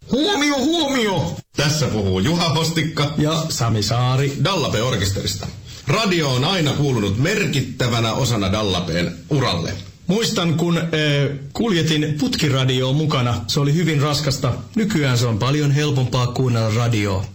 Huomio, huomio! Tässä puhuu Juha Hostikka ja Sami Saari Dallape-orkesterista. Radio on aina kuulunut merkittävänä osana Dallapeen uralle. Muistan, kun kuljetin putkiradioon mukana. Se oli hyvin raskasta. Nykyään se on paljon helpompaa kuunnella radioa.